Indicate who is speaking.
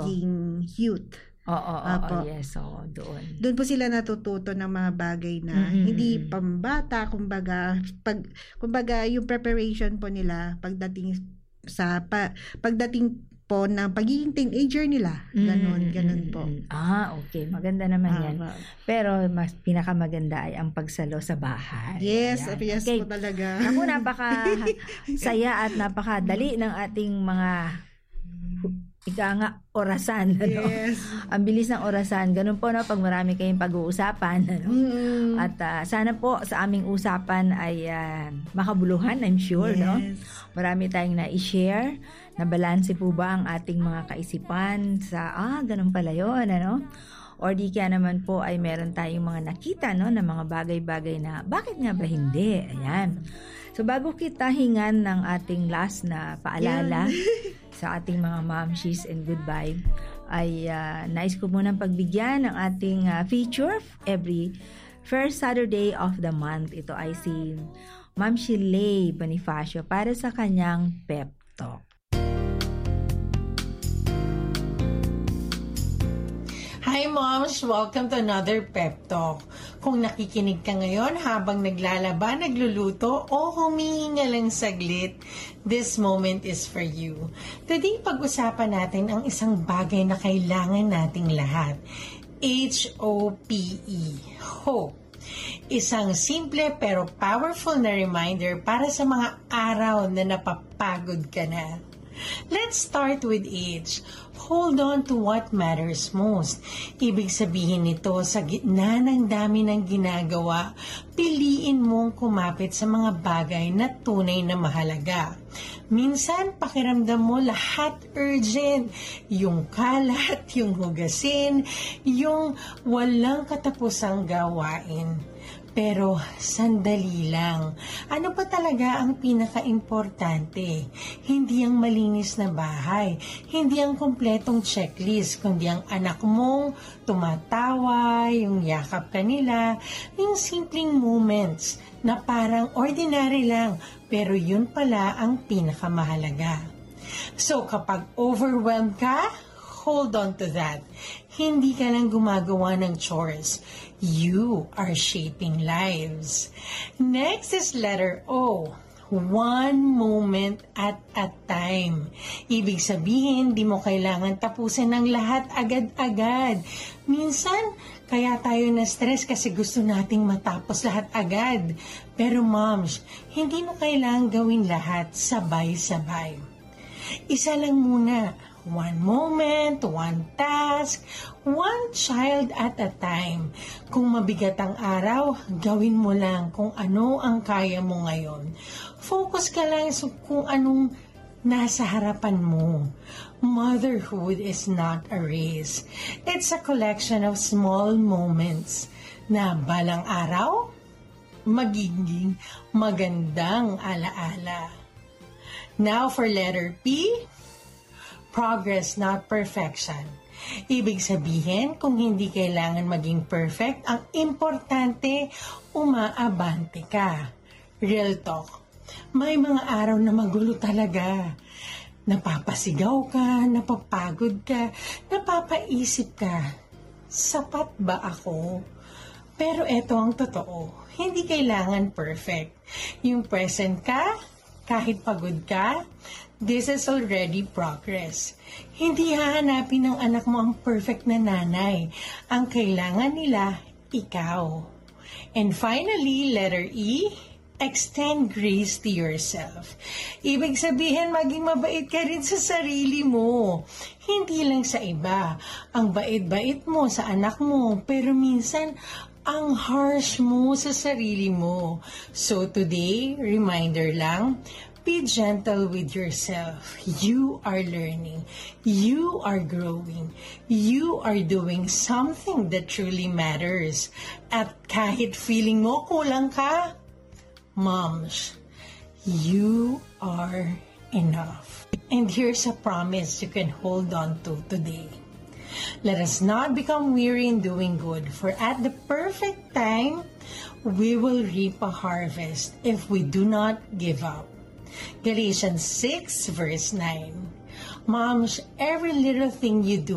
Speaker 1: naging youth.
Speaker 2: Yes, doon.
Speaker 1: Doon po sila natututo ng mga bagay na hindi pambata, kumbaga yung preparation po nila pagdating po ng pagiging teenager nila. Ganun po.
Speaker 2: Okay. Maganda naman yan. Pero mas pinakamaganda ay ang pagsalo sa bahay.
Speaker 1: Yes, yes
Speaker 2: okay.
Speaker 1: Po talaga.
Speaker 2: Ako, napaka-saya at napakadali ng ating mga orasan.
Speaker 1: Yes.
Speaker 2: Ang bilis ng orasan. Ganun po, pag marami kayong pag-uusapan. At sana po sa aming usapan ay makabuluhan, I'm sure.
Speaker 1: Yes.
Speaker 2: No? Marami tayong na-i-share. Nabalanse po ba ang ating mga kaisipan sa, ganun pala yun, Or di kaya naman po ay meron tayong mga nakita, na mga bagay-bagay na, bakit nga ba hindi? Ayan. So, bago kita hingan ng ating last na paalala sa ating mga mamshies and goodbye, ay nais ko munang pagbigyan ng ating feature every first Saturday of the month. Ito ay si Ma'am Shilay Bonifacio para sa kanyang pep talk.
Speaker 3: Hi moms! Welcome to another pep talk. Kung nakikinig ka ngayon habang naglalaba, nagluluto o humihinga lang saglit, this moment is for you. Today, pag-usapan natin ang isang bagay na kailangan nating lahat. HOPE. Hope. Isang simple pero powerful na reminder para sa mga araw na napapagod ka na. Let's start with H. Hold on to what matters most. Ibig sabihin nito, sa gitna ng dami ng ginagawa, piliin mong kumapit sa mga bagay na tunay na mahalaga. Minsan, pakiramdam mo lahat urgent. Yung kalat, yung hugasin, yung walang katapusang gawain. Pero sandali lang. Ano pa talaga ang pinaka-importante? Hindi ang malinis na bahay, hindi ang kompletong checklist, kundi ang anak mong tumatawa, yung yakap kanila, yung simpleng moments na parang ordinary lang, pero yun pala ang pinakamahalaga. So kapag overwhelmed ka, hold on to that. Hindi ka lang gumagawa ng chores. You are shaping lives. Next is letter O. One moment at a time. Ibig sabihin, di mo kailangan tapusin ng lahat agad-agad. Minsan, kaya tayo na-stress kasi gusto nating matapos lahat agad. Pero moms, hindi mo kailangan gawin lahat sabay-sabay. Isa lang muna. One moment, one task, one child at a time. Kung mabigat ang araw, gawin mo lang kung ano ang kaya mo ngayon. Focus ka lang sa kung anong nasa harapan mo. Motherhood is not a race. It's a collection of small moments na balang araw, magiging magandang alaala. Now for letter P. Progress, not perfection. Ibig sabihin, kung hindi kailangan maging perfect, ang importante, umaabante ka. Real talk. May mga araw na magulo talaga. Napapasigaw ka, napapagod ka, napapaisip ka. Sapat ba ako? Pero eto ang totoo. Hindi kailangan perfect. Yung present ka, kahit pagod ka, this is already progress. Hindi hahanapin ng anak mo ang perfect na nanay. Ang kailangan nila, ikaw. And finally, letter E, extend grace to yourself. Ibig sabihin, maging mabait ka rin sa sarili mo. Hindi lang sa iba. Ang bait-bait mo sa anak mo, pero minsan, ang harsh mo sa sarili mo. So today, reminder lang, be gentle with yourself. You are learning. You are growing. You are doing something that truly matters. At kahit feeling mo kulang ka, moms, you are enough. And here's a promise you can hold on to today. Let us not become weary in doing good, for at the perfect time, we will reap a harvest if we do not give up. Galatians 6 verse 9. Moms, every little thing you do